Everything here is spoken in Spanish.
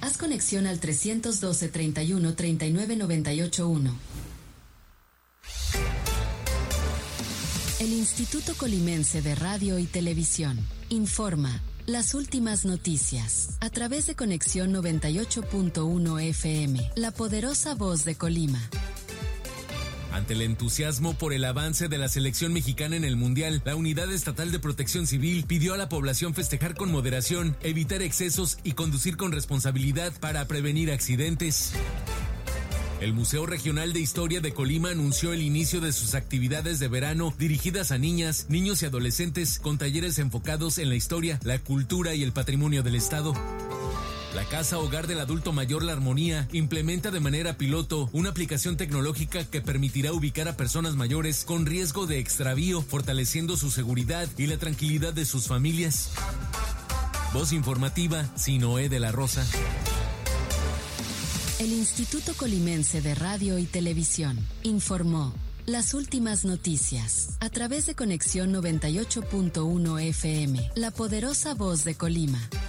Haz conexión al 312 31 39 98 1. El Instituto Colimense de Radio y Televisión informa las últimas noticias a través de Conexión 98.1 FM, la poderosa voz de Colima. Ante el entusiasmo por el avance de la selección mexicana en el Mundial, la Unidad Estatal de Protección Civil pidió a la población festejar con moderación, evitar excesos y conducir con responsabilidad para prevenir accidentes. El Museo Regional de Historia de Colima anunció el inicio de sus actividades de verano dirigidas a niñas, niños y adolescentes con talleres enfocados en la historia, la cultura y el patrimonio del Estado. La Casa Hogar del Adulto Mayor La Armonía implementa de manera piloto una aplicación tecnológica que permitirá ubicar a personas mayores con riesgo de extravío, fortaleciendo su seguridad y la tranquilidad de sus familias. Voz informativa, Sinoé de la Rosa. El Instituto Colimense de Radio y Televisión informó las últimas noticias a través de Conexión 98.1 FM, la poderosa voz de Colima.